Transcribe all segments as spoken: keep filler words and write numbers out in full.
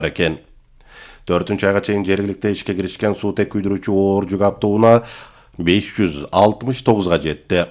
экен. төртүнчү айга чейин жергиликте ишке киришкен суутек күйдүрүүчү оор жүк автоунаа беш жүз алтымыш тогузга жетти.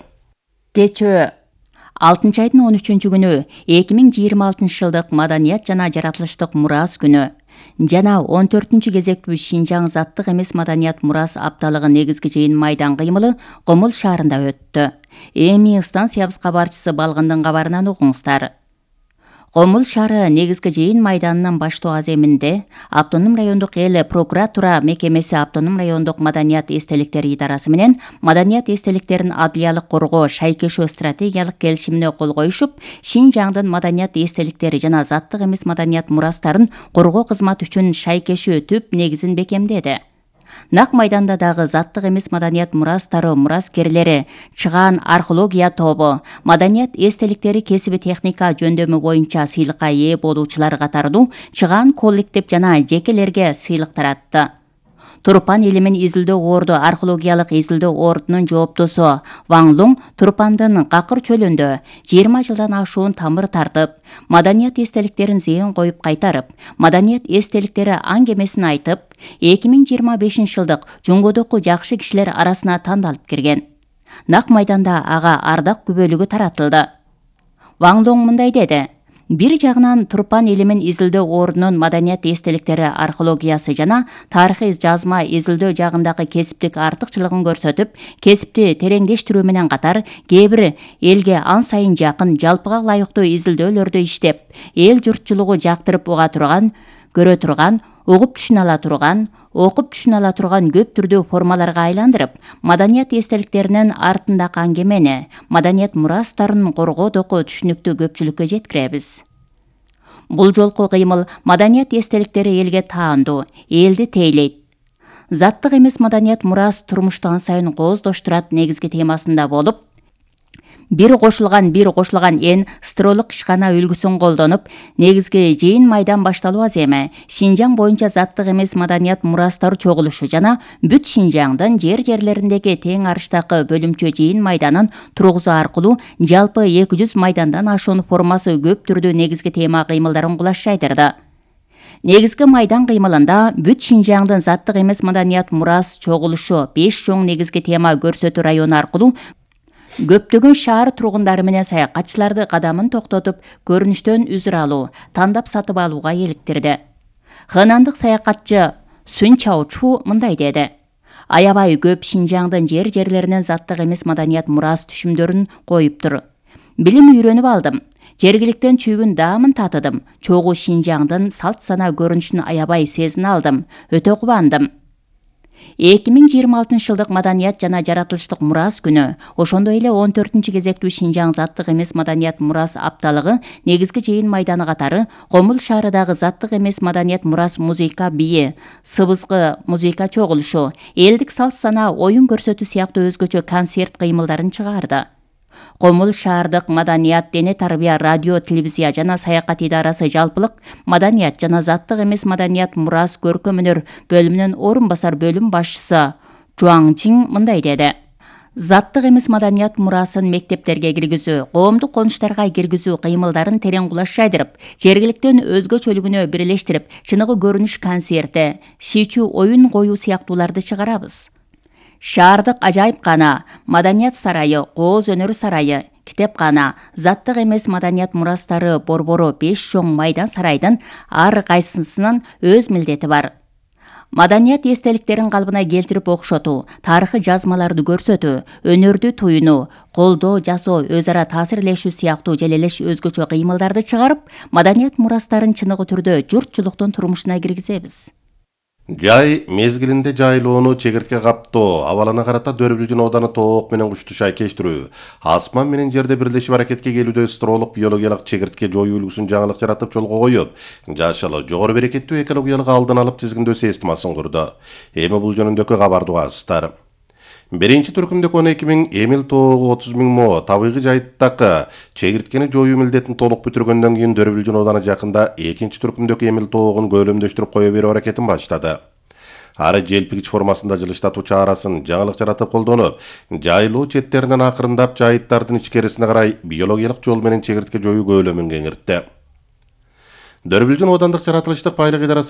Кечөө алтынчы айдын он үчүнчү күнү эки миң жыйырма алтынчы жылдык маданият жана жаратылыштык мурас күнү жана он төртүнчү кезектүү Шинжаң заттык эмес маданият мурас апталыгы негизги жыйын майдан кыймылы Комул шаарында өттү. Эми станциябыз кабарчысы Балгындын кабарынан угуңуздар. Комул шаары негизги жыйын майданынын баштоо аземинде Автоном райондук эл прокуратура мекемеси Автоном райондук маданият эстеликтери идарасы менен маданият эстеликтерин адлиялык коргоо шайкешөө стратегиялык келишимине кол коюшуп, Шинжаңдын маданият эстеликтери жана заттык эмес маданият мурастарын коргоо кызматы үчүн шайкешөө түп негизин бекемдеди. Нак майданда дагы заттык эмес маданият мурастары мураскерлери, чыгаан археология тобу, маданият эстеликтери кесиби техника жөндөмү боюнча сыйлыкка ээ болуучулар катардуу чыгаан коллектив жана жекелерге сыйлык таратты. Турпан элимин изилдөө орду археологиялык изилдөө ордунун жооптосу Ван Лун Турпандын Какыр чөлүндө жыйырма жылдан ашуун тамыр тартып, маданият эстеликтерин зыян коюп кайтарып, маданият эстеликтери аңгемесин айтып, эки миң жыйырма бешинчи жылдык Жуңгодогу жакшы кишилер арасына тандалып кирген. Нак майданда ага ардак күбөлүгү таратылды. Ван Лун мындай деди: Бир жагынан Турпан элимин изилдөө ордунун маданият эстеликтери археологиясы жана тарыхый жазма изилдөө жагындагы кесиптик артыкчылыгын көрсөтүп, кесипти тереңдештирүү менен катар кээ бир элге ан сайын жакын, жалпыга ылайыктуу изилдөөлөрдү иштеп, эл журтчулугу жактырып уга турган, көрө турган, угуп түшүнө ала турган, окуп түшүнө ала турган көп түрдүү формаларга айландырып, маданият эстеликтеринин артындагы аңгемени, маданият мурастарын коргоодогу түшүнүктүү көпчүлүккө жеткиребиз. Бул жолку кыймыл маданият эстеликтери элге таандуу, элди тейлейт. Заттык эмес маданият мурас турмушту ан сайын кооздоштурат негизги темасында болуп, бир кошулган бир кошулган эн стролук ишкана үлгүсүн колдонуп, негизги жыйын майдан башталуу аземи Шинжаң боюнча заттык эмес маданият мурастары чогулушу жана бүт Шинжаңдын жер жерлериндеги тең арыштагы бөлүмчө жыйын майданын тургузуу аркылуу жалпы эки жүз майдандан ашуун формасы көп түрдүү негизги тема кыймылдарын кулаш жайдырды. Негизги майдан кыймылында бүт Шинжаңдын заттык эмес маданият мурас чогулушу беш чоң негизги тема көрсөтүү району аркылуу көптөгөн шаар тургундары менен саякатчыларды кадамын токтотуп, көрүнүштөн үзүр алуу, тандап сатып алууга эликтирди. Ханандык саякатчы Сүн Чаочу мындай деди: Аябай көп Шинжаңдын жер жерлеринен заттык эмес маданият мурас түшүмдөрүн коюптур. Билим үйрөнүп алдым. Жергиликтен чүйгүн даамын татыдым. Чогуу Шинжаңдын салт сана көрүнүшүн аябай сезине алдым. Өтө кубандым. эки миң жыйырма алтынчы жылдык маданият жана жаратылыштык мурас күнү, ошондой эле он төртүнчү кезектүү Шинжаң заттык эмес маданият мурас апталыгы негизги жыйын майданы катары Комул шаарындагы заттык эмес маданият мурас музыка бии, сыбызгы музыка чогулушу, элдик салт сана оюн көрсөтүү сыяктуу өзгөчө концерт кыймылдарын чыгарды. Комул шаардык маданият, дене тарбия, радио, телевизия жана саякат идарасы жалпылык маданият жана заттык эмес маданият мурас көркөм өнөр бөлүмүнүн орун басар бөлүм башчысы Жуаң Чин мындай деди: Заттык эмес маданият мурасын мектептерге киргизүү, коомдук конуштарга киргизүү кыймылдарын терең кулаш жайдырып, жергиликтен өзгөчөлүгүнө бирлештирип, чыныгы көрүнүш концерти, шийчүү оюн коюу сыяктууларды чыгарабыз. Шаардык ажайыпкана, маданият сарайы, кооз өнөр сарайы, китепкана, заттык эмес маданият мурастары борбору беш чоң майдан сарайдын ар кайсысынын өз милдети бар. Маданият эстеликтерин калыбына келтирип окшотуу, тарыхый жазмаларды көрсөтүү, өнөрдү туюнуу, колдоо жасоо, өз ара таасирлешүү сыяктуу желелеш өзгөчө кыймылдарды чыгарып, маданият мурастарын чыныгы түрдө журтчулуктун турмушуна киргизебиз. Жай мезгилинде жайлоону чегиртке каптоо, абалына карата Дөрбүлжүн ооданы тоок менен кушту шайкештирүү, асман менен жерде бирлешип аракетке келүүдө стролук биологиялык чегиртке жоюу үлгүсүн жаңылык жаратып жолго коюп, жашыл, жогору берекеттүү экологиялык алдын алып тизгиндөө системасын курду. Эми бул жөнүндөгү кабарды угасыздар. Биринчи түркүмдө көне эки миң Эмил тоогу отуз миң мо табигый жайыттагы чегирткени жоюу милдетин толук бүтүргөндөн кийин Дөрбүлжүн ооданы жакында экинчи түркүмдөгү Эмил тоогун көлөмдөштүрүп кое берүү аракетин баштады. Ары желпигич формасында жылыштатуу чаарасын жаңылык жаратып колдонуп, жайлоо четтеринен акырындап жайыттардын ичкерисине карай биологиялык жол менен чегиртке жоюу көлөмүн кеңиртти. Дөрбүлжүн оодандык жаратылыштык байлык идарасы